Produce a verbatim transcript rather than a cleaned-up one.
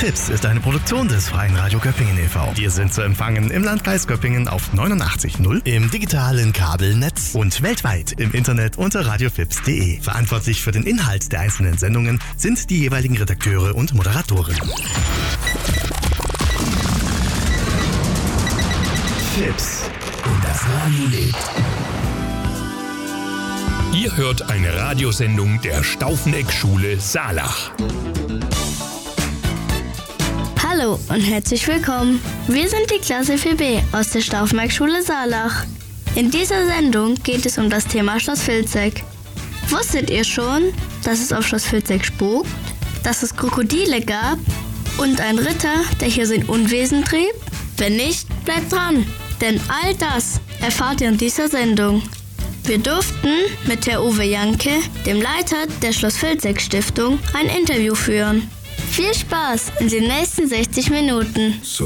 Fips ist eine Produktion des Freien Radio Göppingen e V Wir sind zu empfangen im Landkreis Göppingen auf neunundachtzig Komma null, im digitalen Kabelnetz und weltweit im Internet unter radiofips punkt de. Verantwortlich für den Inhalt der einzelnen Sendungen sind die jeweiligen Redakteure und Moderatoren. Fips und das Radio lebt. Ihr hört eine Radiosendung der Staufeneck-Schule Saalach. Hallo und herzlich willkommen. Wir sind die Klasse vier B aus der Staufeneck-Schule Saalach. In dieser Sendung geht es um das Thema Schloss Vilseck. Wusstet ihr schon, dass es auf Schloss Vilseck spukt, dass es Krokodile gab und einen Ritter, der hier sein Unwesen trieb? Wenn nicht, bleibt dran, denn all das erfahrt ihr in dieser Sendung. Wir durften mit Herr Uwe Janke, dem Leiter der Schloss Vilseck Stiftung, ein Interview führen. Viel Spaß in den nächsten sechzig Minuten.